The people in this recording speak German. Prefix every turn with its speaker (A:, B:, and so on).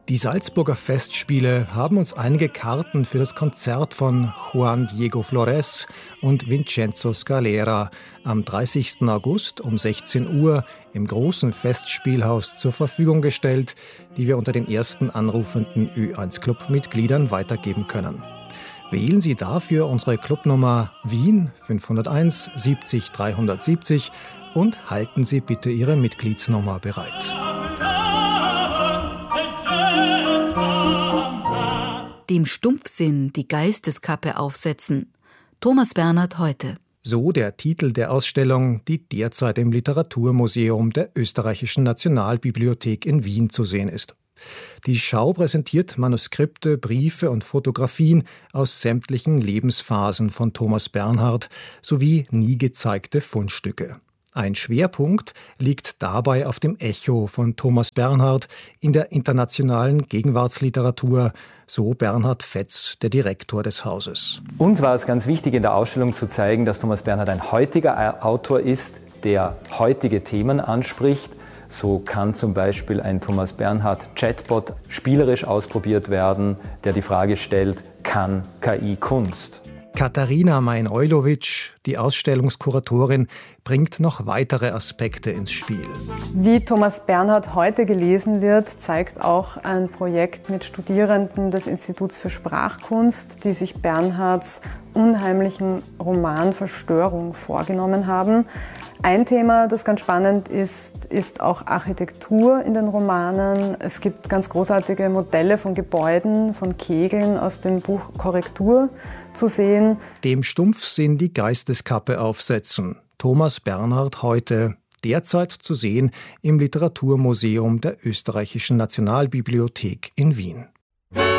A: Die Salzburger Festspiele haben uns einige Karten für das Konzert von Juan Diego Flores und Vincenzo Scalera am 30. August um 16 Uhr im großen Festspielhaus zur Verfügung gestellt, die wir unter den ersten anrufenden Ö1-Club-Mitgliedern weitergeben können. Wählen Sie dafür unsere Clubnummer Wien 501 70 370 und halten Sie bitte Ihre Mitgliedsnummer bereit.
B: Dem Stumpfsinn die Geisteskappe aufsetzen. Thomas Bernhard heute.
A: So der Titel der Ausstellung, die derzeit im Literaturmuseum der Österreichischen Nationalbibliothek in Wien zu sehen ist. Die Schau präsentiert Manuskripte, Briefe und Fotografien aus sämtlichen Lebensphasen von Thomas Bernhard sowie nie gezeigte Fundstücke. Ein Schwerpunkt liegt dabei auf dem Echo von Thomas Bernhard in der internationalen Gegenwartsliteratur, so Bernhard Fetz, der Direktor des Hauses.
C: Uns war es ganz wichtig, in der Ausstellung zu zeigen, dass Thomas Bernhard ein heutiger Autor ist, der heutige Themen anspricht. So kann zum Beispiel ein Thomas Bernhard Chatbot spielerisch ausprobiert werden, der die Frage stellt, kann KI Kunst?
A: Katharina Mein-Eulovic, die Ausstellungskuratorin, bringt noch weitere Aspekte ins Spiel.
D: Wie Thomas Bernhard heute gelesen wird, zeigt auch ein Projekt mit Studierenden des Instituts für Sprachkunst, die sich Bernhards unheimlichen Roman Verstörung vorgenommen haben. Ein Thema, das ganz spannend ist auch Architektur in den Romanen. Es gibt ganz großartige Modelle von Gebäuden, von Kegeln aus dem Buch Korrektur zu sehen.
A: Dem Stumpfsinn die Geisteskappe aufsetzen. Thomas Bernhard heute, derzeit zu sehen im Literaturmuseum der Österreichischen Nationalbibliothek in Wien.